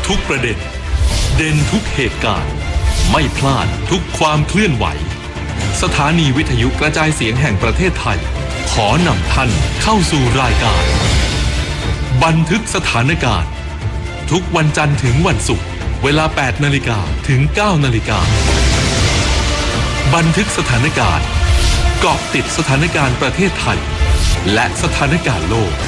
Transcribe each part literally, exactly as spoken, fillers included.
ทุกประเด็นเด่นทุกเหตุการณ์ไม่พลาดทุกความเคลื่อนไหวสถานีวิทยุกระจายเสียงแห่งประเทศไทยขอนำท่านเข้าสู่รายการบันทึกสถานการณ์ทุกวันจันทร์ถึงวันศุกร์เวลา แปดนาฬิกา ถึง เก้านาฬิกาบันทึกสถานการณ์เกาะติดสถานการณ์ประเทศไทยและสถานการณ์โลก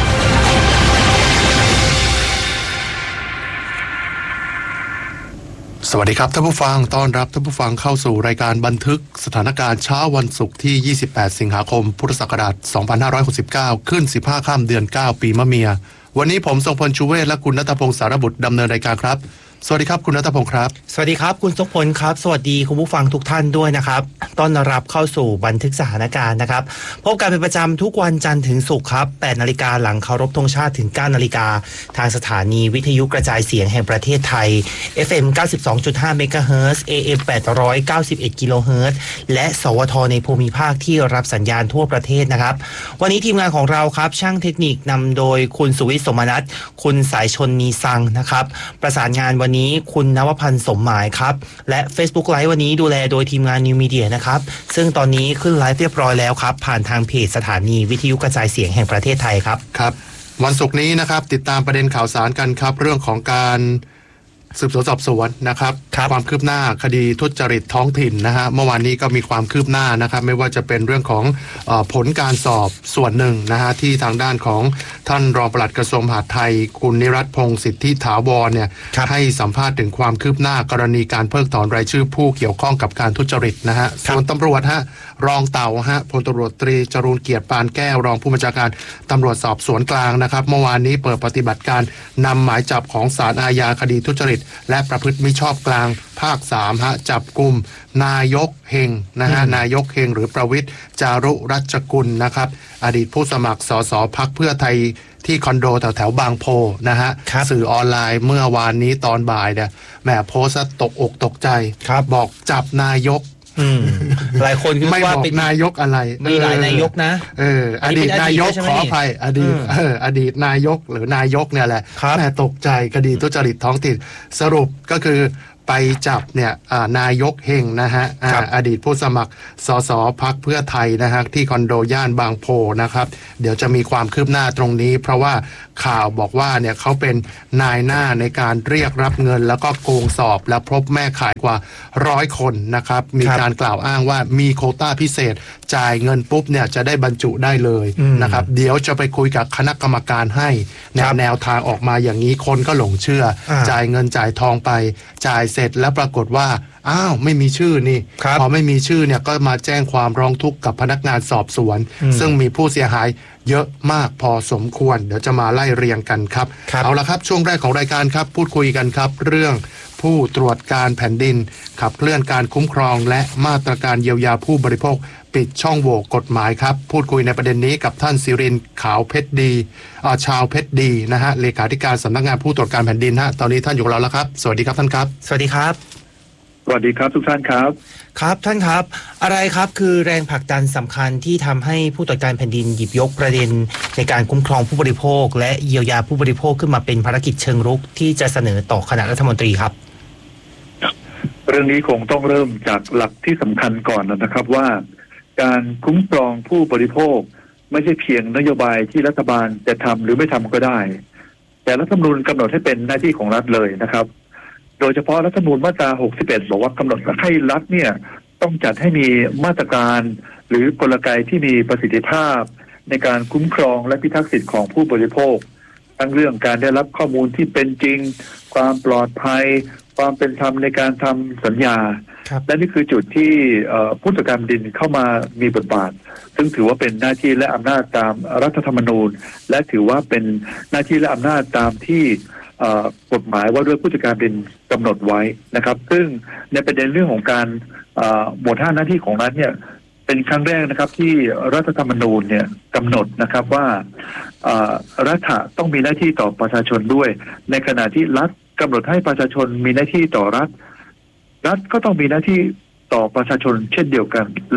สวัสดีครับท่านผู้ฟังต้อนรับท่านผู้ฟังเข้าสู่รายการบันทึกสถานการณ์เช้าวันศุกร์ที่ยี่สิบแปดสิงหาคมพุทธศักราชสองพันห้าร้อยหกสิบเก้าขึ้นสิบห้าค่ำเดือนเก้าปีมะเมียวันนี้ผมทรงพลชูเวศและคุณณัฐพงศ์สารบุตรดำเนินรายการครับสวัสดีครับคุณณัฐพงศ์ครับสวัสดีครับคุณทรงพลครับสวัสดีคุณผู้ฟังทุกท่านด้วยนะครับต้อนรับเข้าสู่บันทึกสถานการณ์นะครับพบกันเป็นประจำทุกวันจันทร์ถึงศุกร์ครับแปดนาฬิกาหลังเคารพธงชาติถึงเก้านาฬิกาทางสถานีวิทยุกระจายเสียงแห่งประเทศไทย เอฟ เอ็ม เก้าสิบสองจุดห้า เมกะเฮิรตซ์ เอ เอ็ม แปดร้อยเก้าสิบเอ็ด กิโลเฮิรตซ์และสวทในภูมิภาคที่รับสัญญาณทั่วประเทศนะครับวันนี้ทีมงานของเราครับช่างเทคนิคนำโดยคุณสุวิทย์สมนัสคุณสายชนนีซังนะครับประสานงานวันนี้คุณนวพันธ์สมหมายครับและ Facebook Live วันนี้ดูแลโดยทีมงาน New Media นะครับซึ่งตอนนี้ขึ้นไลฟ์เรียบร้อยแล้วครับผ่านทางเพจสถานีวิทยุกระจายเสียงแห่งประเทศไทยครับครับวันศุกร์นี้นะครับติดตามประเด็นข่าวสารกันครับเรื่องของการสืบสวนสอบสวนนะครับความคืบหน้าคดีทุจริตท้องถิ่นนะฮะเมื่อวานนี้ก็มีความคืบหน้านะครับไม่ว่าจะเป็นเรื่องของเอ่อผลการสอบส่วนหนึ่งนะฮะที่ทางด้านของท่านรองปลัดกระทรวงมหาดไทยคุณนิรัตน์พงษ์สิทธิถาวรเนี่ยให้สัมภาษณ์ถึงความคืบหน้ากรณีการเพิกถอนรายชื่อผู้เกี่ยวข้องกับการทุจริตนะฮะส่วนตำรวจฮะรองเต่าฮะพลตำรวจตรีจรูญเกียรติปานแก้วรองผู้บัญชาการตำรวจสอบสวนกลางนะครับเมื่อวานนี้เปิดปฏิบัติการนำหมายจับของศาลอาญาคดีทุจริตและประพฤติมิชอบกลางภาคสามฮะจับกุมนายกเฮงนะฮะนายกเฮงหรือประวิตรจารุรัชกุลนะครับอดีตผู้สมัครสสพรรคเพื่อไทยที่คอนโดแถวแถวบางโพนะฮะสื่อออนไลน์เมื่อวานนี้ตอนบ่ายเนี่ยแหมโพสต์ตกอกตกใจบอกจับนายกหลายคนคิดว่าเป็นนายกอะไรมีหลายนายกนะเอออดีตนายกขออภัยอดีตเอออดีตนายกหรือนายกเนี่ยแหละแม่ตกใจคดีทุจริตท้องถิ่นสรุปก็คือไปจับเนี่ยนายกเฮงนะฮะ อ, อดีตผู้สมัครสสพรรคเพื่อไทยนะฮะที่คอนโดย่านบางโพนะครับเดี๋ยวจะมีความคืบหน้าตรงนี้เพราะว่าข่าวบอกว่าเนี่ยเขาเป็นนายหน้าในการเรียกรับเงินแล้วก็โกงสอบและพบแม่ขายกว่าร้อยคนนะครับมีการกล่าวอ้างว่ามีโควต้าพิเศษจ่ายเงินปุ๊บเนี่ยจะได้บรรจุได้เลยนะครับเดี๋ยวจะไปคุยกับคณะกรรมการให้แนวแนวทางออกมาอย่างนี้คนก็หลงเชื่อจ่ายเงินจ่ายทองไปจ่ายเสร็จแล้วปรากฏว่าอ้าวไม่มีชื่อนี่พอไม่มีชื่อเนี่ยก็มาแจ้งความร้องทุกข์กับพนักงานสอบสวนซึ่งมีผู้เสียหายเยอะมากพอสมควรเดี๋ยวจะมาไล่เรียงกันครับเอาละครับช่วงแรกของรายการครับพูดคุยกันครับเรื่องผู้ตรวจการแผ่นดินขับเคลื่อนการคุ้มครองและมาตรการเยียวยาผู้บริโภคปิดช่องโหว่กฎหมายครับพูดคุยในประเด็นนี้กับท่านศิรินทร์ขาวเพชรดีชาวเพชรดีนะฮะเลขาธิการสำนักงานผู้ตรวจการแผ่นดินฮะตอนนี้ท่านอยู่กับเราแล้วครับสวัสดีครับท่านครับสวัสดีครับสวัสดีครับทุกท่านครับครับท่านครับอะไรครับคือแรงผลักดันสำคัญที่ทำให้ผู้ตรวจการแผ่นดินหยิบยกประเด็นในการคุ้มครองผู้บริโภคและเยียวยาผู้บริโภคขึ้นมาเป็นภารกิจเชิงรุกที่จะเสนอต่อคณะรัฐมนตรีครับเรื่องนี้คงต้องเริ่มจากหลักที่สำคัญก่อนนะครับว่าการคุ้มครองผู้บริโภคไม่ใช่เพียงนโยบายที่รัฐบาลจะทำหรือไม่ทำก็ได้แต่รัฐธรรมนูญกำหนดให้เป็นหน้าที่ของรัฐเลยนะครับโดยเฉพาะรัฐธรรมนูญมาตราหกสิบเอ็ดบอกว่ากำหนดให้รัฐเนี่ยต้องจัดให้มีมาตรการหรือกลไกที่มีประสิทธิภาพในการคุ้มครองและพิทักษ์สิทธิของผู้บริโภคทั้งเรื่องการได้รับข้อมูลที่เป็นจริงความปลอดภัยความเป็นธรรมในการทำสัญญาและนี่คือจุดที่ผู้ตรวจการแผ่นดินเข้ามามีบทบาทซึ่งถือว่าเป็นหน้าที่และอำนาจตามรัฐธรรมนูญและถือว่าเป็นหน้าที่และอำนาจตามที่กฎหมายว่าด้วยผู้จัดการเป็นกำหนดไว้นะครับซึ่งในประเด็นเรื่องของการหมวดห้าหน้าที่ของรัฐเนี่ยเป็นครั้งแรกนะครับที่รัฐธรรมนูญเนี่ยกำหนดนะครับว่ารัฐต้องมีหน้าที่ต่อประชาชนด้วยในขณะที่รัฐกำหนดให้ประชาชนมีหน้าที่ต่อรัฐรัฐก็ต้องมีหน้าที่ต่อประชาชนเช่นเดียวกันและ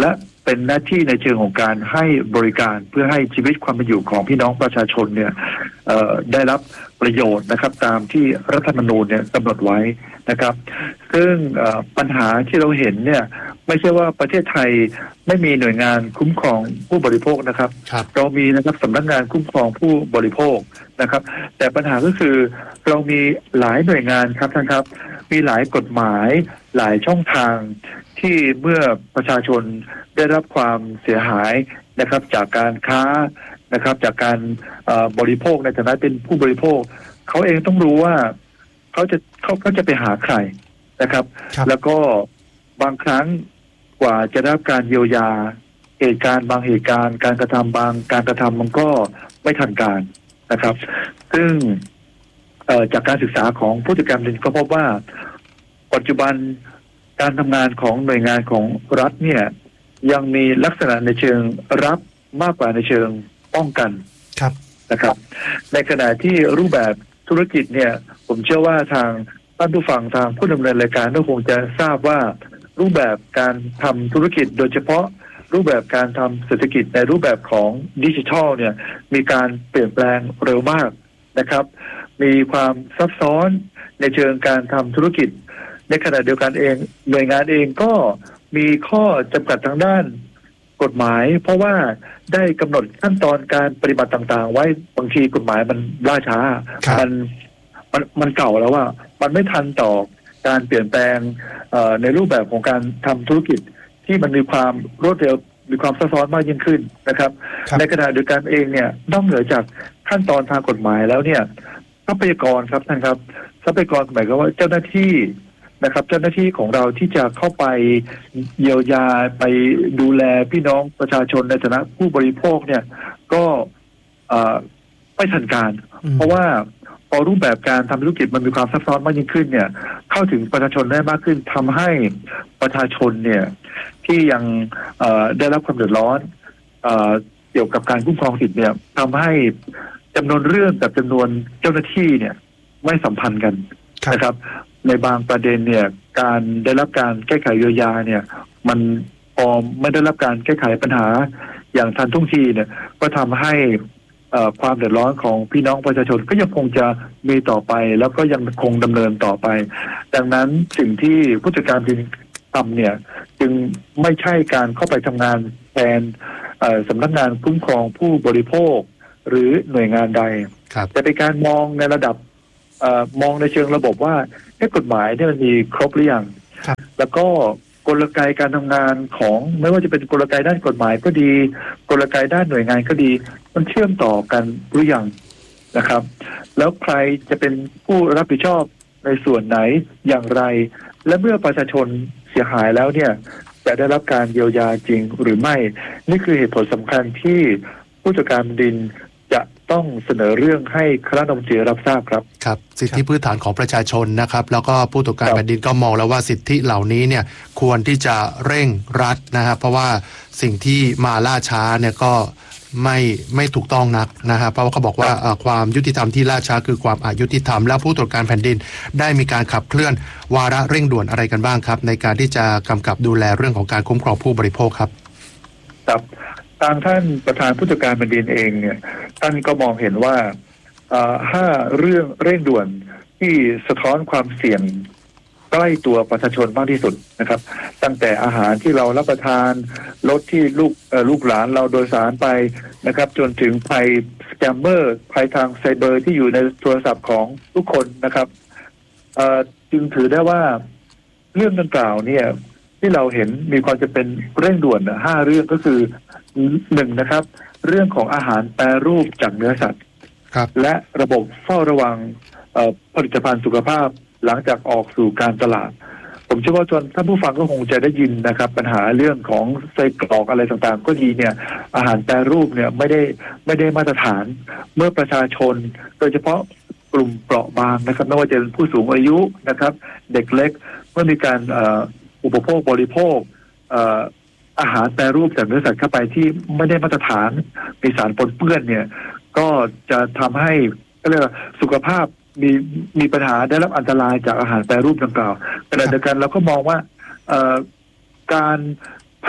เป็นหน้าที่ในเชิงของการให้บริการเพื่อให้ชีวิตความเป็นอยู่ของพี่น้องประชาชนเนี่ยได้รับประโยชน์นะครับตามที่รัฐธรรมนูญเนี่ยกำหนดไว้นะครับซึ่งปัญหาที่เราเห็นเนี่ยไม่ใช่ว่าประเทศไทยไม่มีหน่วยงานคุ้มครองผู้บริโภคนะครับเรามีนะครับสำนักงานคุ้มครองผู้บริโภคนะครับแต่ปัญหาก็คือเรามีหลายหน่วยงานครับท่านครับมีหลายกฎหมายหลายช่องทางที่เมื่อประชาชนได้รับความเสียหายนะครับจากการค้านะครับจากการบริโภคในฐานะเป็นผู้บริโภคเขาเองต้องรู้ว่าเขาจะเขาเขาจะไปหาใครนะครับแล้วก็บางครั้งกว่าจะได้รับการเยียวยาเหตุการณ์บางเหตุการณ์การกระทำบางการกระทำมันก็ไม่ทันการนะครับซึ่งจากการศึกษาของผู้จัดการแผ่นดินก็พบว่าปัจจุบันการทำงานของหน่วยงานของรัฐเนี่ยยังมีลักษณะในเชิงรับมากกว่าในเชิงป้องกันครับนะครับในขณะที่รูปแบบธุรกิจเนี่ยผมเชื่อว่าทางท่านผู้ฟังทางผู้ดำเนินรายการก็คงจะทราบว่ารูปแบบการทำธุรกิจโดยเฉพาะรูปแบบการทำเศรษฐกิจในรูปแบบของดิจิทัลเนี่ยมีการเปลี่ยนแปลงเร็วมากนะครับมีความซับซ้อนในเชิงการทำธุรกิจในขณะเดียวกันเองหน่วยงานเองก็มีข้อจำกัดทางด้านกฎหมายเพราะว่าได้กำหนดขั้นตอนการปฏิบัติต่างๆไว้บางทีกฎหมายมันล่าช้ามันมันมันเก่าแล้วว่ามันไม่ทันต่อการเปลี่ยนแปลงในรูปแบบของการทำธุรกิจที่มันมีความรวดเร็วมีความซับซ้อนมากยิ่งขึ้นนะครับในขณะเดียวกันเองเนี่ยนอกเหนือจากขั้นตอนทางกฎหมายแล้วเนี่ยทรัพยากรครับท่านครับทรัพยากรหมายความว่าเจ้าหน้าที่นะครับเจ้าหน้าที่ของเราที่จะเข้าไปเยียวยาไปดูแลพี่น้องประชาชนในฐานะผู้บริโภคเนี่ยก็ไม่ทันการเพราะว่าพอรูปแบบการทำธุรกิจมันมีความซับซ้อนมากยิ่งขึ้นเนี่ยเข้าถึงประชาชนได้มากขึ้นทำให้ประชาชนเนี่ยที่ยังได้รับความเดือดร้อนเกี่ยวกับการคุ้มครองสิทธิ์เนี่ยทำให้จำนวนเรื่องกับจำนวนเจ้าหน้าที่เนี่ยไม่สัมพันธ์กันนะครับในบางประเด็นเนี่ยการได้รับการแก้ไขเยียวยาเนี่ยมันพอไม่ได้รับการแก้ไขปัญหาอย่างทันท่วงทีเนี่ยก็ทำให้ความเดือดร้อนของพี่น้องประชาชนก็ยังคงจะมีต่อไปแล้วก็ยังคงดำเนินต่อไปดังนั้นสิ่งที่ผู้จัดการทำเนี่ยจึงไม่ใช่การเข้าไปทำงานแทนสำนักงานคุ้มครองผู้บริโภคหรือหน่วยงานใดแต่เป็นการมองในระดับมองในเชิงระบบว่าให้กฎหมายเนี่ยมันมีครบหรือยังแล้วก็กลไกการทำงานของไม่ว่าจะเป็นกลไกด้านกฎหมายก็ดีกลไกด้านหน่วยงานก็ดีมันเชื่อมต่อกันหรือยังนะครับแล้วใครจะเป็นผู้รับผิดชอบในส่วนไหนอย่างไรและเมื่อประชาชนเสียหายแล้วเนี่ยจะได้รับการเยียวยาจริงหรือไม่นี่คือเหตุผลสำคัญที่ผู้จัดการแผ่นดินจะต้องเสนอเรื่องให้คณะรัฐมนตรีรับทราบครับครับสิทธิพื้นฐานของประชาชนนะครับแล้วก็ผู้ตรวจการแผ่นดินก็มองแล้วว่าสิทธิเหล่านี้เนี่ยควรที่จะเร่งรัดนะครับเพราะว่าสิ่งที่มาล่าช้าเนี่ยก็ไม่ไม่ถูกต้องนักนะครับเพราะว่าเขาบอกว่าความยุติธรรมที่ล่าช้าคือความอายุติธรรมแล้วผู้ตรวจการแผ่นดินได้มีการขับเคลื่อนวาระเร่งด่วนอะไรกันบ้างครับในการที่จะกำกับดูแลเรื่องของการคุ้มครองผู้บริโภคครับครับทางท่านประธานผู้จัดการแผ่นดินเองเนี่ยท่านก็มองเห็นว่าห้าเรื่องเร่งด่วนที่สะท้อนความเสี่ยงใกล้ตัวประชาชนมากที่สุดนะครับตั้งแต่อาหารที่เรารับประทานรถที่ลูกลูกหลานเราโดยสารไปนะครับจนถึงภัยสแกมเมอร์ภัยทางไซเบอร์ที่อยู่ในโทรศัพท์ของทุกคนนะครับจึงถือได้ว่าเรื่องดังกล่าวเนี่ยที่เราเห็นมีความจะเป็นเร่งด่วนห้าเรื่องก็คือหนึ่งนะครับเรื่องของอาหารแปรรูปจากเนื้อสัตว์และระบบเฝ้าระวังผลิตภัณฑ์สุขภาพหลังจากออกสู่การตลาดผมเชื่อว่าจนท่านผู้ฟังก็คงจะได้ยินนะครับปัญหาเรื่องของไส้กรอกอะไรต่างๆก็ดีเนี่ยอาหารแปรรูปเนี่ยไม่ได้ไม่ได้มาตรฐานเมื่อประชาชนโดยเฉพาะกลุ่มเปราะบางนะครับไม่ว่าจะเป็นผู้สูงอายุนะครับเด็กเล็กเมื่อมีการอุปโภคบริโภคอาหารแปรรูปจากเนื้อสัตว์เข้าไปที่ไม่ได้มาตรฐานมีสารปนเปื้อนเนี่ยก็จะทำให้ก็เรียกว่าสุขภาพมีมีปัญหาได้รับอันตรายจากอาหารแปรรูปดังกล่าวขณะเดียวกันเราก็มองว่าการผลิต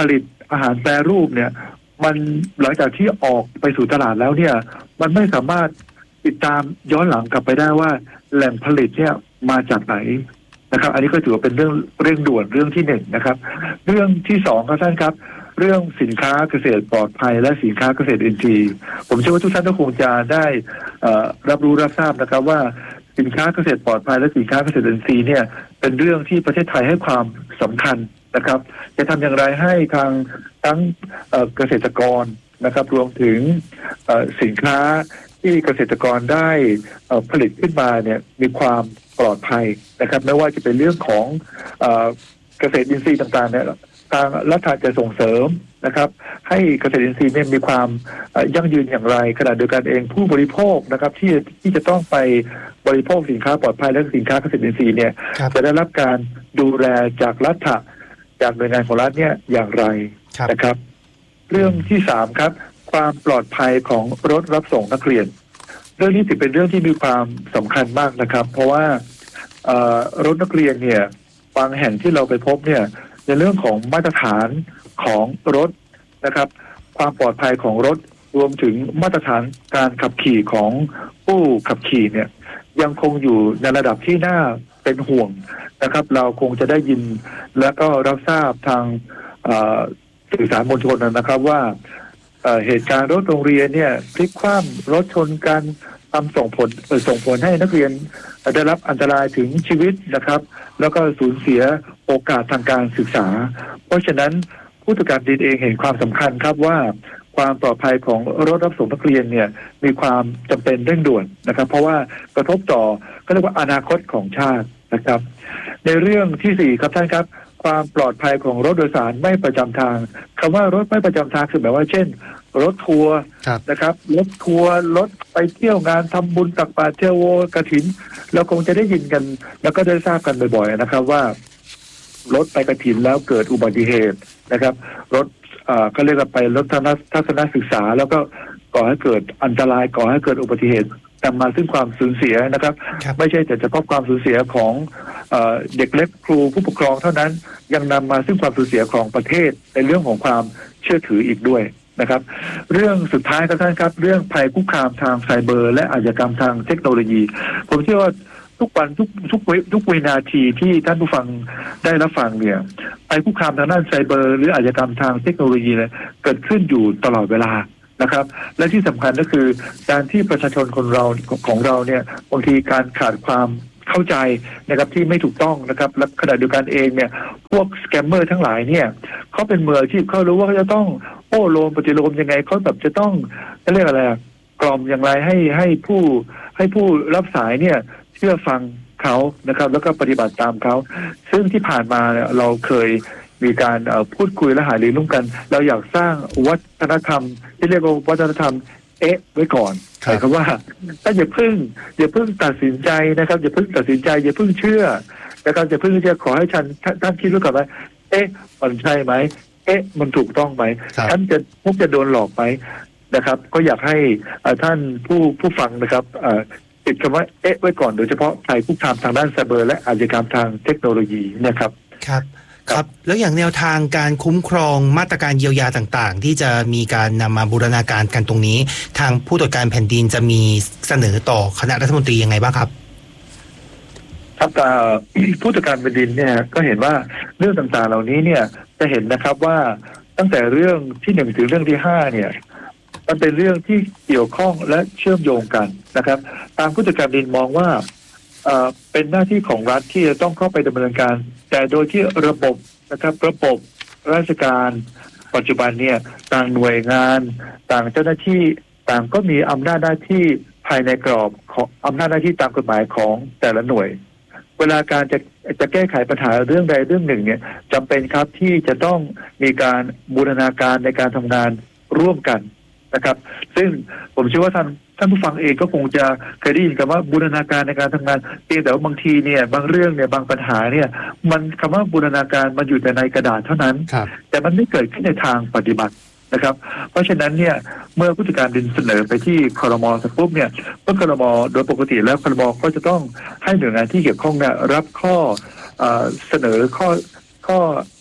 อาหารแปรรูปเนี่ยมันหลังจากที่ออกไปสู่ตลาดแล้วเนี่ยมันไม่สามารถติดตามย้อนหลังกลับไปได้ว่าแหล่งผลิตเนี่ยมาจากไหนนะครับอันนี้ก็ถือว่าเป็นเรื่องเร่งด่วนเรื่องที่หนึ่งนะครับเรื่องที่สองครับท่านครับเรื่องสินค้าเกษตรปลอดภัยและสินค้าเกษตรอินทรีย์ผมเชื่อว่าทุกท่านก็คงจะได้รับรู้รับทราบนะครับว่าสินค้าเกษตรปลอดภัยและสินค้าเกษตรอินทรีย์เนี่ยเป็นเรื่องที่ประเทศไทยให้ความสำคัญนะครับจะทำอย่างไรให้ทางทั้งเกษตรกรนะครับรวมถึงสินค้าที่เกษตรกรได้ผลิตขึ้นมาเนี่ยมีความปลอดภัยนะครับไม่ว่าจะเป็นเรื่องของเกษตรอินทรีย์ต่างๆเนี่ยทางรัฐจะส่งเสริมนะครับให้เกษตรอินทรีย์เนี่ยมีความยั่งยืนอย่างไรขณะเดียวกันเองผู้บริโภคนะครับที่ที่จะต้องไปบริโภคสินค้าปลอดภัยและสินค้าเกษตรอินทรีย์เนี่ยจะได้รับการดูแลจากรัฐจากหน่วยงานของรัฐเนี่ยอย่างไรนะครับเรื่องที่สามครับความปลอดภัยของรถรับส่งนักเรียนเรื่องนี้ถือเป็นเรื่องที่มีความสำคัญมากนะครับเพราะว่ารถนักเรียนเนี่ยบางแห่งที่เราไปพบเนี่ยในเรื่องของมาตรฐานของรถนะครับความปลอดภัยของรถรวมถึงมาตรฐานการขับขี่ของผู้ขับขี่เนี่ยยังคงอยู่ในระดับที่น่าเป็นห่วงนะครับเราคงจะได้ยินและก็รับทราบทางสื่อสารมวลชนนะครับว่าเหตุการณ์รถโรงเรียนเนี่ยพลิกคว่ำรถชนกันทำส่งผลส่งผลให้นักเรียนได้รับอันตรายถึงชีวิตนะครับแล้วก็สูญเสียโอกาสทางการศึกษาเพราะฉะนั้นผู้ตรวจการดินเองเห็นความสำคัญครับว่าความปลอดภัยของรถรับส่งนักเรียนเนี่ยมีความจำเป็นเร่งด่วนนะครับเพราะว่ากระทบต่อก็เรียกว่าอนาคตของชาตินะครับในเรื่องที่สี่ครับท่านครับความปลอดภัยของรถโดยสารไม่ประจำทางคำว่ารถไม่ประจำทางคือหมายว่าเช่นรถทัวร์นะครับรถทัวร์รถไปเที่ยวงานทำบุญตักบาตรเทโวกฐินเราคงจะได้ยินกันแล้วก็ได้ทราบกันบ่อยๆนะครับว่ารถไปกฐินแล้วเกิดอุบัติเหตุนะครับรถอ่าก็เรียกว่าไปรถทัศนศึกษาแล้วก็ก่อให้เกิดอันตรายก่อให้เกิดอุบัติเหตุนำมาซึ่งความสูญเสียนะครับไม่ใช่แต่เฉพาะความสูญเสียของเอ่อเด็กเล็กครูผู้ปกครองเท่านั้นยังนำมาซึ่งความสูญเสียของประเทศในเรื่องของความเชื่อถืออีกด้วยนะครับเรื่องสุดท้ายครับท่านครับเรื่องภัยคุกคามทางไซเบอร์และอาชญากรรมทางเทคโนโลยีผมเชื่อว่าทุกวันทุกทุกทุกวินาทีที่ท่านผู้ฟังได้รับฟังเนี่ยภัยคุกคามทางด้านไซเบอร์หรืออาชญากรรมทางเทคโนโลยีเนี่ยเกิดขึ้นอยู่ตลอดเวลานะครับและที่สำคัญก็คือการที่ประชาชนคนเราของเราเนี่ยบางทีการขาดความเข้าใจนะครับที่ไม่ถูกต้องนะครับและขณะเดียวกันเองเนี่ยพวกสแกมเมอร์ทั้งหลายเนี่ยเขาเป็นมืออาชีพเขารู้ว่าเขาจะต้องโอ้โลมปฏิโลมยังไงเขาแบบจะต้องเรียกอะไรกล่อมอย่างไรให้ให้ผู้ให้ผู้รับสายเนี่ยเชื่อฟังเขานะครับแล้วก็ปฏิบัติตามเขาซึ่งที่ผ่านมาเราเคยมีการพูดคุยและหารือร่วมกันเราอยากสร้างวัฒนธรรมที่เรียกว่าวัฒนธรรมเอ๊ะไว้ก่อนหมายความว่าถ้าอย่าพึ่งอย่าพึ่งตัดสินใจนะครับอย่าพึ่งตัดสินใจอย่าพึ่งเชื่อนะครับอย่าพึ่งจะขอให้ฉันท่านคิดด้วยก่อนว่าเอ๊ะมันใช่ไหมเอ๊ะมันถูกต้องไหมท่านจะพวกจะโดนหลอกไหมนะครับก็อยากให้ท่านผู้ผู้ฟังนะครับติดคำว่าเอ๊ะไว้ก่อนโดยเฉพาะภัยคุกคามทางด้านไซเบอร์และอาชญากรรมทางเทคโนโลยีนะครับครับครับแล้วอย่างแนวทางการคุ้มครองมาตรการเยียวยาต่างๆที่จะมีการนำมาบูรณาการกันตรงนี้ทางผู้ตรวจการแผ่นดินจะมีเสนอต่อคณะรัฐมนตรียังไงบ้างครับครับผู้ตรวจการแผ่นดินเนี่ยก็เห็นว่าเรื่องต่างๆเหล่านี้เนี่ยจะเห็นนะครับว่าตั้งแต่เรื่องที่หนึ่งถึงเรื่องที่ห้าเนี่ยมันเป็นเรื่องที่เกี่ยวข้องและเชื่อมโยงกันนะครับทางผู้ตรวจการแผ่นดินมองว่าเป็นหน้าที่ของรัฐที่จะต้องเข้าไปดำเนินการแต่โดยที่ระบบนะครับระบบราชการปัจจุบันเนี่ยต่างหน่วยงานต่างเจ้าหน้าที่ต่างก็มีอำนาจหน้าที่ภายในกรอบของอำนาจหน้าที่ตามกฎหมายของแต่ละหน่วยเวลาการจะจะแก้ไขปัญหาเรื่องใดเรื่องหนึ่งเนี่ยจำเป็นครับที่จะต้องมีการบูรณาการในการทำงานร่วมกันนะครับซึ่งผมเชื่อว่าท่านท่านผู้ฟังเองก็คงจะเคยได้ยินคำว่าบูรณาการในการทำงานเองแต่ว่าบางทีเนี่ยบางเรื่องเนี่ยบางปัญหาเนี่ยมันคำว่าบูรณาการมันอยู่แต่ในกระดาษเท่านั้นแต่มันไม่เกิดขึ้นในทางปฏิบัตินะครับเพราะฉะนั้นเนี่ยเมื่อผู้จัดการดินเสนอไปที่ครม.สักปุ๊บเนี่ยเมื่อครม.โดยปกติแล้วครม.ก็จะต้องให้หน่วยงานที่เกี่ยวข้องเนี่ยรับข้อเสนอข้อข้อ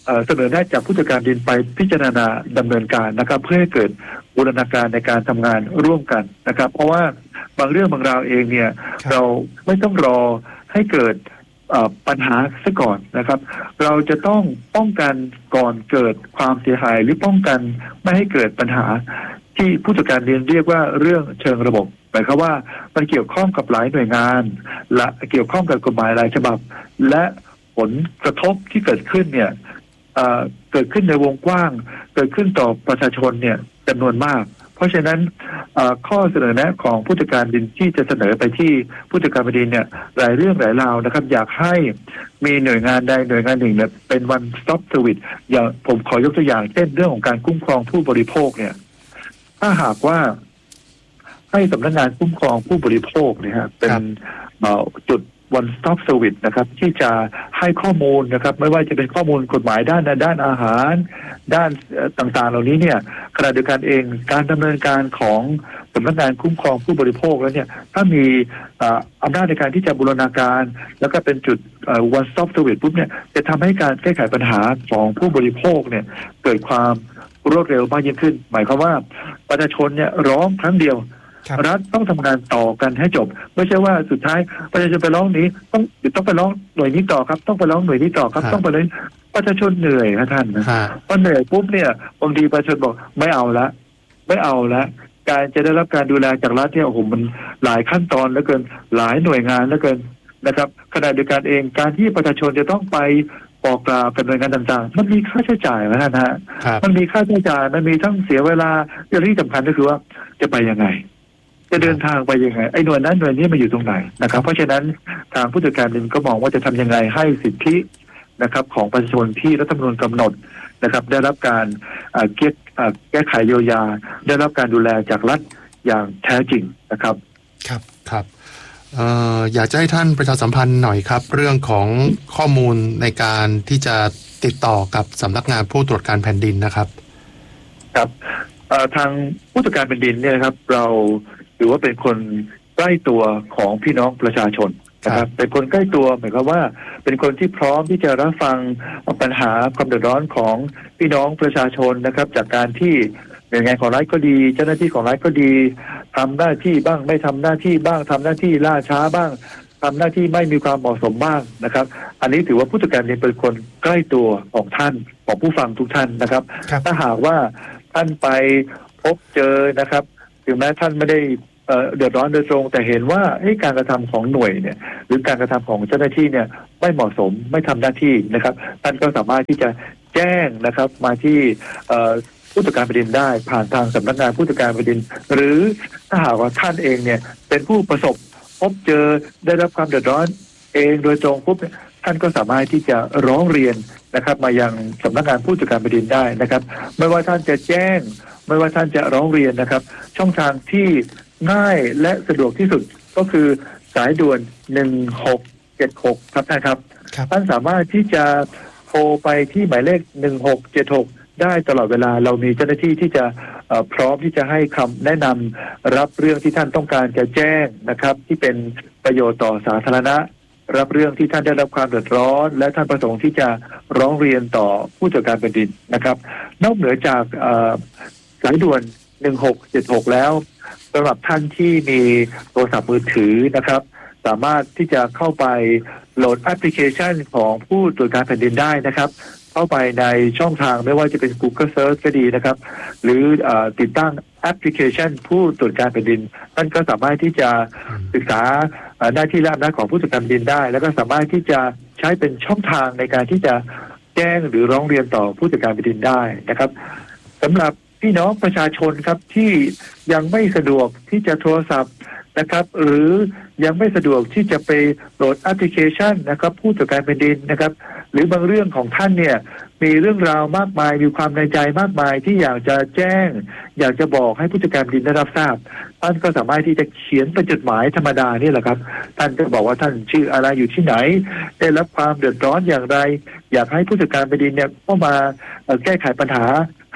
เสนอแนะจากผู้จัดการดินไปพิจารณาดำเนินการนะครับเพื่อให้เกิดบูรณาการในการทำงานร่วมกันนะครับเพราะว่าบางเรื่องบางราวเองเนี่ยเราไม่ต้องรอให้เกิดปัญหาซะก่อนนะครับเราจะต้องป้องกันก่อนเกิดความเสียหายหรือป้องกันไม่ให้เกิดปัญหาที่ผู้จัดการดินเรียกว่าเรื่องเชิงระบบหมายความว่ามันเกี่ยวข้องกับหลายหน่วยงานและเกี่ยวข้องกับกฎหมายหลายฉบับและผลกระทบที่เกิดขึ้นเนี่ยเอ่อเกิดขึ้นในวงกว้างเกิดขึ้นต่อประชาชนเนี่ยจำนวนมากเพราะฉะนั้นข้อเสนอแนะของผู้จัดการดินที่จะเสนอไปที่ผู้จัดการแผ่นดินเนี่ยหลายเรื่องหลายราวนะครับอยากให้มีหน่วยงานใดหน่วยงานหนึ่งเนี่ยเป็น one stop service อย่างผมขอยกตัวอย่างเช่นเรื่องของการคุ้มครองผู้บริโภคเนี่ยถ้าหากว่าให้สำนักงานคุ้มครองผู้บริโภคเนี่ยฮะเป็นจุดone stop service นะครับที่จะให้ข้อมูลนะครับไม่ว่าจะเป็นข้อมูลกฎหมายด้านด้านอาหารด้านต่างๆเหล่านี้เนี่ยขณะเดียวกันเองการดำเนินการของสำนักงานคุ้มครองผู้บริโภคแล้วเนี่ยถ้ามีอำนาจในการที่จะบูรณาการแล้วก็เป็นจุด one stop service ปุ๊บเนี่ยจะทำให้การแก้ไขปัญหาของผู้บริโภคเนี่ยเกิดความรวดเร็วมากยิ่งขึ้นหมายความว่าประชาชนเนี่ยร้องครั้งเดียวรัฐต้องทำงานต่อกันให้จบไม่ใช่ว่าสุดท้ายประชาชนไปร้องนี้ต้องต้องไปร้องหน่วยนี้ต่อครับต้องไปร้องหน่วยนี้ต่อครับต้องไปเลยประชาชนเหนื่อยนะท่านนะพอเหนื่อยปุ๊บเนี่ยบางทีประชาชนบอกไม่เอาละไม่เอาละการจะได้รับการดูแลจากรัฐเนี่ยโอ้โหมันหลายขั้นตอนเหลือเกินหลายหน่วยงานเหลือเกินนะครับขณะเดียวกันเองการที่ประชาชนจะต้องไปบอกกล่าวกับหน่วยงานต่างๆมันมีค่าใช้จ่ายนะท่านฮะมันมีค่าใช้จ่ายมันมีทั้งเสียเวลาอย่างที่สำคัญก็คือว่าจะไปยังไงจะเดินทางไปยังไงไอ้หน่วยนั้นหน่วยนี้มาอยู่ตรงไหนนะครับเพราะฉะนั้นทางผู้จัดการดินก็มองว่าจะทำยังไงให้สิทธินะครับของประชาชนที่รัฐธรรมนูญกำหนดนะครับได้รับการแก้แก้ไขเยียวยาได้รับการดูแลจากรัฐอย่างแท้จริงนะครับครับครับเอ่ออยากจะให้ท่านประชาสัมพันธ์หน่อยครับเรื่องของข้อมูลในการที่จะติดต่อกับสำนักงานผู้ตรวจการแผ่นดินนะครับครับทางผู้ตรวจการแผ่นดินเนี่ยครับเราหรือว่าเป็นคนใกล้ตัวของพี่น้องประชาชนนะครับเป็นคนใกล้ตัวหมายความว่าเป็นคนที่พร้อมที่จะรับฟังปัญหาความเดือดร้อนของพี่น้องประชาชนนะครับจากการที่หน่วยงานของรัฐก็ดีเจ้าหน้าที่ของรัฐก็ดีทำหน้าที่บ้างไม่ทำหน้าที่บ้างทำหน้าที่ล่าช้าบ้างทำหน้าที่ไม่มีความเหมาะสมบ้างนะครับอันนี้ถือว่าผู้จัดการดินเป็นคนใกล้ตัวของท่านของผู้ฟังทุกท่านนะครับถ้าหากว่าท่านไปพบเจอนะครับถึงแม้ท่านไม่ได้เดือดร้อนโดยตรงแต่เห็นว่าการกระทำของหน่วยเนี่ยหรือการกระทำของเจ้าหน้าที่เนี่ยไม่เหมาะสมไม่ทำหน้าที่นะครับท่านก็สามารถที่จะแจ้งนะครับมาที่ผู้ตรวจการแผ่นดินได้ผ่านทางสำนักงานผู้ตรวจการแผ่นดินหรือถ้าหากว่าท่านเองเนี่ยเป็นผู้ประสบพบเจอได้รับความเดือดร้อนเองโดยตรงปุ๊บท่านก็สามารถที่จะร้องเรียนนะครับมายังสำนักงานผู้ตรวจการแผ่นดินได้นะครับไม่ว่าท่านจะแจ้งไม่ว่าท่านจะร้องเรียนนะครับช่องทางที่ง่ายและสะดวกที่สุดก็คือสายด่วนหนึ่งหกเจ็ดหกครับท่านครับท่านสามารถที่จะโทรไปที่หมายเลขหนึ่งหกเจ็ดหกได้ตลอดเวลาเรามีเจ้าหน้าที่ที่จะพร้อมที่จะให้คำแนะนำรับเรื่องที่ท่านต้องการจะแจ้งนะครับที่เป็นประโยชน์ต่อสาธารณะรับเรื่องที่ท่านได้รับความเดือดร้อนและท่านประสงค์ที่จะร้องเรียนต่อผู้ตรวจการแผ่นดินนะครับนอกเหนือจากสายด่วนหนึ่งหกเจ็ดหกแล้วสำหรับท่านที่มีโทรศัพท์มือถือนะครับสามารถที่จะเข้าไปโหลดแอปพลิเคชันของผู้ตรวจการแผ่นดินได้นะครับเข้าไปในช่องทางไม่ว่าจะเป็น Google Search ก็ดีนะครับหรืออติดตั้งแอปพลิเคชันผู้ตรวจการแผ่นดินท่านก็สามารถที่จะศึกษาหน้าที่และอำนาจของผู้ตรวจการแผ่นดินได้แล้วก็สามารถที่จะใช้เป็นช่องทางในการที่จะแจ้งหรือร้องเรียนต่อผู้ตรวจการแผ่นดินได้นะครับสำหรับพี่น้องประชาชนครับที่ยังไม่สะดวกที่จะโทรศัพท์นะครับหรือยังไม่สะดวกที่จะไปโหลดแอปพลิเคชันนะครับผู้ตรวจการแผ่นดินนะครับหรือบางเรื่องของท่านเนี่ยมีเรื่องราวมากมายมีความในใจมากมายที่อยากจะแจ้งอยากจะบอกให้ผู้จัดการแผ่นดินได้รับทราบท่านก็สามารถที่จะเขียนเป็นจดหมายธรรมดานี่แหละครับท่านจะบอกว่าท่านชื่ออะไรอยู่ที่ไหนได้รับความเดือดร้อนอย่างไรอยากให้ผู้จัดการแผ่นดินเนี่ยเข้ามาแก้ไขปัญหา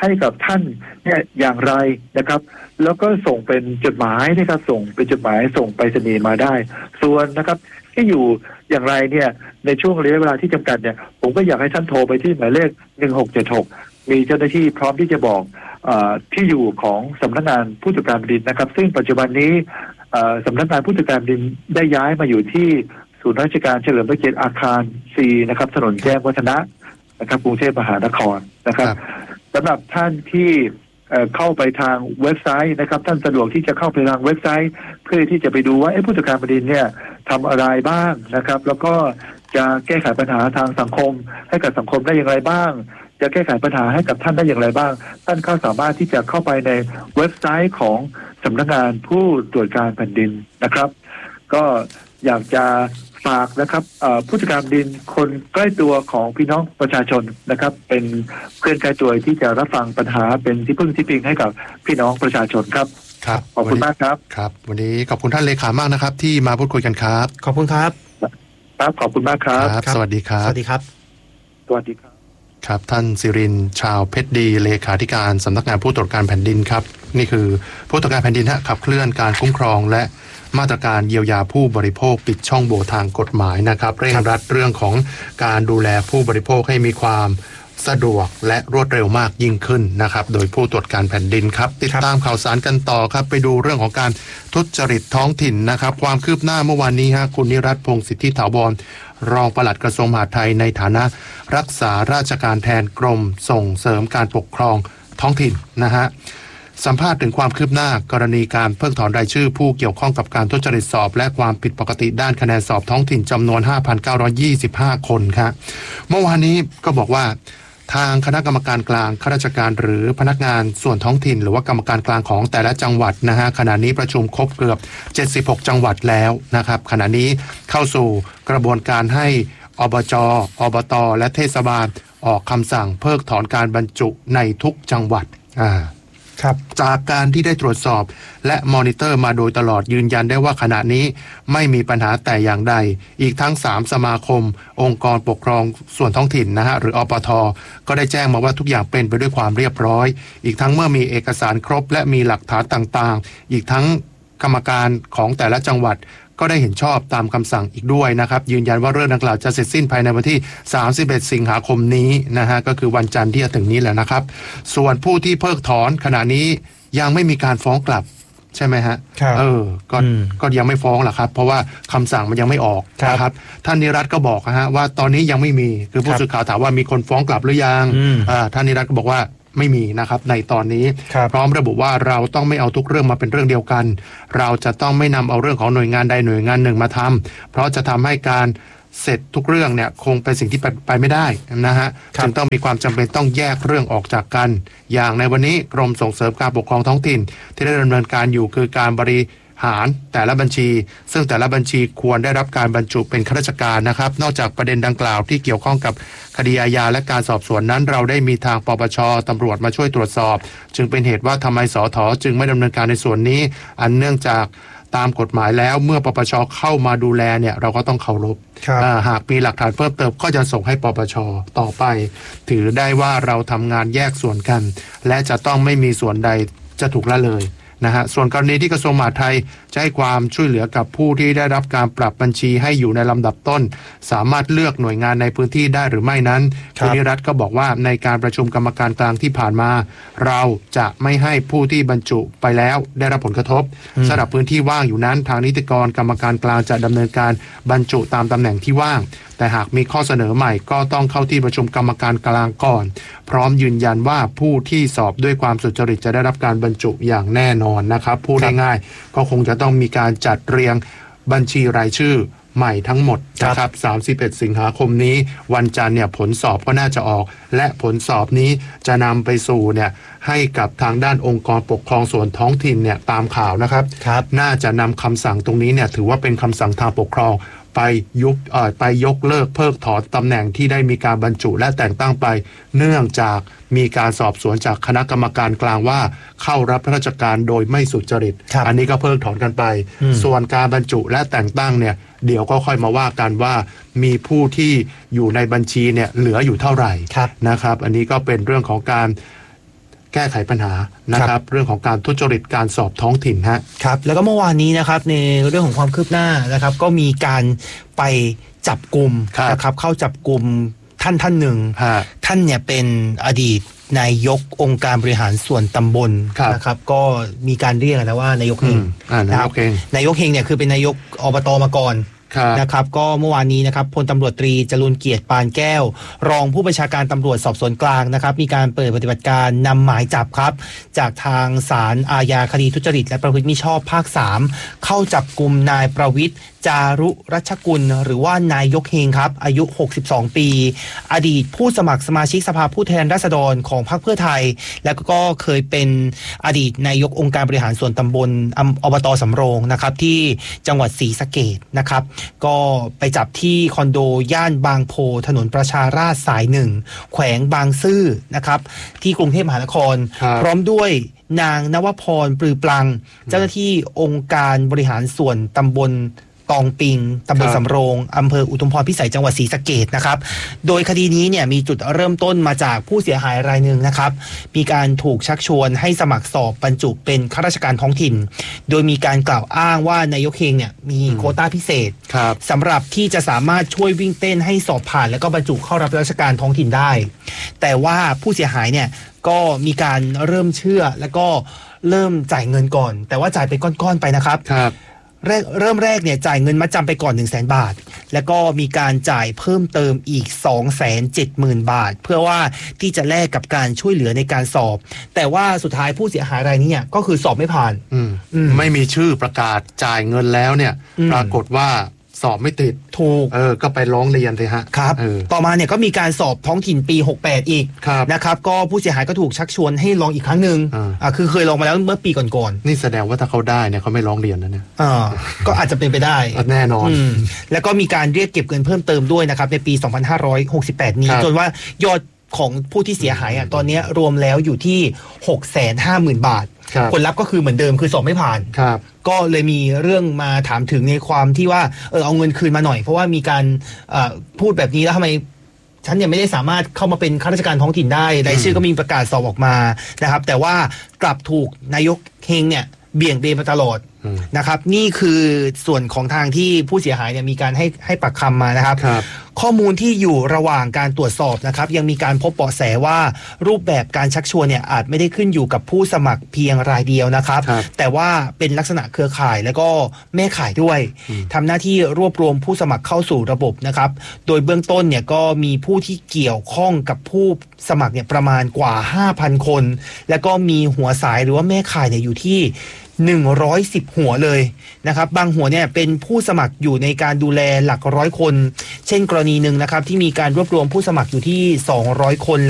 ให้กับท่านเนี่ยอย่างไรนะครับแล้วก็ส่งเป็นจดหมายนะครับส่งเป็นจดหมายส่งไปรษณีย์มาได้ส่วนนะครับที่อยู่อย่างไรเนี่ยในช่วงระยะเวลาที่จำกัดเนี่ยผมก็อยากให้ท่านโทรไปที่หมายเลขหนึ่งหกเจ็ดหกมีเจ้าหน้าที่พร้อมที่จะบอกเอ่อที่อยู่ของสำนักงานผู้ตรวจการแผ่นดินนะครับซึ่งปัจจุบันนี้เอ่อสำนักงานผู้ตรวจการแผ่นดินได้ย้ายมาอยู่ที่ศูนย์ราชการเฉลิมพระเกียรติอาคาร C นะครับถนนแจ้งวัฒนะนะครับกรุงเทพมหานครนะครับสำหรับท่านที่เข้าไปทางเว็บไซต์นะครับท่านสะดวกที่จะเข้าไปทางเว็บไซต์เพื่อที่จะไปดูว่าผู้ตรวจการแผ่นดินเนี่ยทำอะไรบ้างนะครับแล้วก็จะแก้ไขปัญหาทางสังคมให้กับสังคมได้อย่างไรบ้างจะแก้ไขปัญหาให้กับท่านได้อย่างไรบ้างท่านก็สามารถที่จะเข้าไปในเว็บไซต์ของสำนักงานผู้ตรวจการแผ่นดินนะครับก็อยากจะฝากนะครับผู้จัดการดินคนใกล้ตัวของพี่น้องประชาชนนะครับเป็นเพื่อนใกล้ตัวที่จะรับฟังปัญหาเป็นที่พึ่งที่พิงให้กับพี่น้องประชาชนครับครับขอบคุณมากครับครับวันนี้ขอบคุณท่านเลขามากนะครับที่มาพูดคุยกันครับขอบคุณครับครับขอบคุณมากครับสวัสดีครับสวัสดีครับสวัสดีครับครับท่านศิรินทร์ชาวเพชรดีเลขาธิการสำนักงานผู้ตรวจการแผ่นดินครับนี่คือผู้ตรวจการแผ่นดินขับเคลื่อนการคุ้มครองและมาตรการเยียวยาผู้บริโภคปิดช่องโหว่ทางกฎหมายนะครับเร่งรัดเรื่องของการดูแลผู้บริโภคให้มีความสะดวกและรวดเร็วมากยิ่งขึ้นนะครับโดยผู้ตรวจการแผ่นดินครับติดตามข่าวสารกันต่อครับไปดูเรื่องของการทุจริตท้องถิ่นนะครับความคืบหน้าเมื่อวานนี้ฮะคุณนิรัตน์พงษ์สิทธิถาวรรองปลัดกระทรวงมหาดไทยในฐานะรักษาราชการแทนกรมส่งเสริมการปกครองท้องถิ่นนะฮะสัมภาษณ์ถึงความคืบหน้ากรณีการเพิกถอนรายชื่อผู้เกี่ยวข้องกับการทุจริตสอบและความผิดปกติด้านคะแนนสอบท้องถิ่นจำนวน ห้าพันเก้าร้อยยี่สิบห้า คนครับเมื่อวานนี้ก็บอกว่าทางคณะกรรมการกลางข้าราชการหรือพนักงานส่วนท้องถิ่นหรือว่ากรรมการกลางของแต่ละจังหวัดนะฮะขณะนี้ประชุมครบเกือบเจ็ดสิบหกจังหวัดแล้วนะครับขณะนี้เข้าสู่กระบวนการให้อบจ.อบต.และเทศบาลออกคำสั่งเพิกถอนการบรรจุในทุกจังหวัดอ่าครับจากการที่ได้ตรวจสอบและมอนิเตอร์มาโดยตลอดยืนยันได้ว่าขณะนี้ไม่มีปัญหาแต่อย่างใดอีกทั้งสามสมาคมองค์กรปกครองส่วนท้องถิ่นนะฮะหรืออปท.ก็ได้แจ้งมาว่าทุกอย่างเป็นไปด้วยความเรียบร้อยอีกทั้งเมื่อมีเอกสารครบและมีหลักฐานต่างๆอีกทั้งกรรมการของแต่ละจังหวัดก็ได้เห็นชอบตามคำสั่งอีกด้วยนะครับยืนยันว่าเรื่องดังกล่าวจะเสร็จสิ้นภายในวันที่สามสิบเอ็ดสิงหาคมนี้นะฮะก็คือวันจันทร์ที่จะถึงนี้แหละนะครับส่วนผู้ที่เพิกถอนขณะนี้ยังไม่มีการฟ้องกลับใช่ไหมฮะเออก็ก็ยังไม่ฟ้องหรอกครับเพราะว่าคำสั่งมันยังไม่ออกนะครับท่านนิรัตน์ก็บอกนะฮะว่าตอนนี้ยังไม่มีคือผู้สื่อข่าวถามว่ามีคนฟ้องกลับหรือยังอ่าท่านนิรัตน์ก็บอกว่าไม่มีนะครับในตอนนี้พร้อมระบุว่าเราต้องไม่เอาทุกเรื่องมาเป็นเรื่องเดียวกันเราจะต้องไม่นำเอาเรื่องของหน่วยงานใดหน่วยงานหนึ่งมาทำเพราะจะทำให้การเสร็จทุกเรื่องเนี่ยคงเป็นสิ่งที่ไปไม่ได้นะฮะจึงต้องมีความจำเป็นต้องแยกเรื่องออกจากกันอย่างในวันนี้กรมส่งเสริมการปกครองท้องถิ่นที่ได้ดำเนินการอยู่คือการบริหารแต่ละบัญชีซึ่งแต่ละบัญชีควรได้รับการบรรจุเป็นข้าราชการนะครับนอกจากประเด็นดังกล่าวที่เกี่ยวข้องกับคดีอาญาและการสอบสวนนั้นเราได้มีทางปปช.ตำรวจมาช่วยตรวจสอบจึงเป็นเหตุว่าทำไมสถ.จึงไม่ดำเนินการในส่วนนี้อันเนื่องจากตามกฎหมายแล้วเมื่อปปช.เข้ามาดูแลเนี่ยเราก็ต้องเคารพหากมีหลักฐานเพิ่มเติมก็จะส่งให้ปปช.ต่อไปถือได้ว่าเราทำงานแยกส่วนกันและจะต้องไม่มีส่วนใดจะถูกละเลยนะฮะส่วนกรณีที่กระทรวงมหาดไทยจะให้ความช่วยเหลือกับผู้ที่ได้รับการปรับบัญชีให้อยู่ในลำดับต้นสามารถเลือกหน่วยงานในพื้นที่ได้หรือไม่นั้นคุณนิรัตน์ก็บอกว่าในการประชุมกรรมการกลางที่ผ่านมาเราจะไม่ให้ผู้ที่บรรจุไปแล้วได้รับผลกระทบสำหรับพื้นที่ว่างอยู่นั้นทางนิติกรกรรมการกลางจะดำเนินการบรรจุตามตำแหน่งที่ว่างแต่หากมีข้อเสนอใหม่ก็ต้องเข้าที่ประชุมกรรมการกลางก่อนพร้อมยืนยันว่าผู้ที่สอบด้วยความสุจริตจะได้รับการบรรจุอย่างแน่นอนนะครับพูดง่ายๆก็คงจะต้องมีการจัดเรียงบัญชีรายชื่อใหม่ทั้งหมดนะครับสามสิบเอ็ดสิงหาคมนี้วันจันทร์เนี่ยผลสอบก็น่าจะออกและผลสอบนี้จะนำไปสู่เนี่ยให้กับทางด้านองค์กรปกครองส่วนท้องถิ่นเนี่ยตามข่าวนะครับน่าจะนำคำสั่งตรงนี้เนี่ยถือว่าเป็นคำสั่งทางปกครองไปยุบเอ่อไปยกเลิกเพิกถอนตำแหน่งที่ได้มีการบรรจุและแต่งตั้งไปเนื่องจากมีการสอบสวนจากคณะกรรมการกลางว่าเข้ารับราชการโดยไม่สุจริตอันนี้ก็เพิกถอนกันไปส่วนการบรรจุและแต่งตั้งเนี่ยเดี๋ยวก็ค่อยมาว่ากันว่ามีผู้ที่อยู่ในบัญชีเนี่ยเหลืออยู่เท่าไหร่นะครับอันนี้ก็เป็นเรื่องของการแก้ไขปัญหานะครับเรื่องของการทุจริตการสอบท้องถิ่นฮะครับแล้วก็เมื่อวานนี้นะครับในเรื่องของความคืบหน้านะครับก็มีการไปจับกลุ่มนะครับเข้าจับกลุ่มท่านท่านหนึ่งท่านเนี่ยเป็นอดีตนายกองค์การบริหารส่วนตำบลนะครับก็มีการเรียกนะว่านายกเฮงนะครับนายกเฮงเนี่ยคือเป็นนายกอบตมาก่อนนะครับก็เมื่อวานนี้นะครับพลตำรวจตรีจรูญเกียรติปานแก้วรองผู้บัญชาการตำรวจสอบสวนกลางนะครับมีการเปิดปฏิบัติการนำหมายจับครับจากทางศาลอาญาคดีทุจริตและประพฤติมิชอบภาคสามเข้าจับกุมนายประวิตรจารุรัชกุลหรือว่านายกเฮงครับอายุหกสิบสองปีอดีตผู้สมัครสมาชิกสภาผู้แทนราษฎรของพรรคเพื่อไทยแล้วก็เคยเป็นอดีตนายกองค์การบริหารส่วนตำบลอบตสำโรงนะครับที่จังหวัดศรีสะเกษนะครับก็ไปจับที่คอนโดย่านบางโพถนนประชาราษฎร์สายหนึ่งแขวงบางซื่อนะครับที่กรุงเทพมหานครพร้อมด้วยนางนวพรปลือปลังเจ้าหน้าที่องค์การบริหารส่วนตำบลตองปิงตำบลสำโรงอำเภออุทุมพรพิสัยจังหวัดศรีสะเกษนะครับโดยคดีนี้เนี่ยมีจุดเริ่มต้นมาจากผู้เสียหายรายหนึ่งนะครับมีการถูกชักชวนให้สมัครสอบบรรจุเป็นข้าราชการท้องถิ่นโดยมีการกล่าวอ้างว่านายกเฮงเนี่ยมีโควต้าพิเศษสำหรับที่จะสามารถช่วยวิ่งเต้นให้สอบผ่านแล้วก็บรรจุเข้ารับราชการท้องถิ่นได้แต่ว่าผู้เสียหายเนี่ยก็มีการเริ่มเชื่อแล้วก็เริ่มจ่ายเงินก่อนแต่ว่าจ่ายเป็นก้อนๆไปนะครับแรกเริ่มแรกเนี่ยจ่ายเงินมัดจำไปก่อน หนึ่งแสน บาทแล้วก็มีการจ่ายเพิ่มเติมอีก สองแสนเจ็ดหมื่น บาทเพื่อว่าที่จะแลกกับการช่วยเหลือในการสอบแต่ว่าสุดท้ายผู้เสียหายรายนี้เนี่ยก็คือสอบไม่ผ่านอืมอืมไม่มีชื่อประกาศจ่ายเงินแล้วเนี่ยปรากฏว่าสอบไม่ติดถูกเออก็ไปร้องเรียนเลยฮะครับต่อมาเนี่ยก็มีการสอบท้องถิ่นปีหกสิบแปดอีกนะครับก็ผู้เสียหายก็ถูกชักชวนให้ลองอีกครั้งหนึ่งอ่าคือเคยลองมาแล้วเมื่อปีก่อนๆนี่แสดงว่าถ้าเขาได้เนี่ยเขาไม่ร้องเรียนนะเนี่ยอ่าก็อาจจะเป็นไปได้แน่นอนแล้วก็มีการเรียกเก็บเงินเพิ่มเติมด้วยนะครับในปีสองพันห้าร้อยหกสิบแปดนี้จนว่ายอดของผู้ที่เสียหายอ่ะตอนนี้รวมแล้วอยู่ที่ หกแสนห้าหมื่น บาทผลลัพธ์ก็คือเหมือนเดิมคือสอบไม่ผ่านก็เลยมีเรื่องมาถามถึงในความที่ว่าเออเอาเงินคืนมาหน่อยเพราะว่ามีการพูดแบบนี้แล้วทำไมฉันยังไม่ได้สามารถเข้ามาเป็นข้าราชการท้องถิ่นได้รายชื่อก็มีประกาศสอบออกมานะครับแต่ว่ากลับถูกนายกเฮงเนี่ยเบี่ยงเบนมาตลอดนะครับนี่คือส่วนของทางที่ผู้เสียหายเนี่ยมีการให้ให้ปากคำมานะครับข้อมูลที่อยู่ระหว่างการตรวจสอบนะครับยังมีการพบเบาะแสว่ารูปแบบการชักชวนเนี่ยอาจไม่ได้ขึ้นอยู่กับผู้สมัครเพียงรายเดียวนะครับแต่ว่าเป็นลักษณะเครือข่ายแล้วก็แม่ข่ายด้วยทำหน้าที่รวบรวมผู้สมัครเข้าสู่ระบบนะครับโดยเบื้องต้นเนี่ยก็มีผู้ที่เกี่ยวข้องกับผู้สมัครเนี่ยประมาณกว่า ห้าพัน คนแล้วก็มีหัวสายหรือว่าแม่ข่ายเนี่ยอยู่ที่หนึ่งร้อยสิบหัวเลยนะครับบางหัวเนี่ยเป็นผู้สมัครอยู่ในการดูแลหลักร้อยคนเช่นกรณีหนึ่งนะครับที่มีการรวบรวมผู้สมัครอยู่ที่สองร้อยคน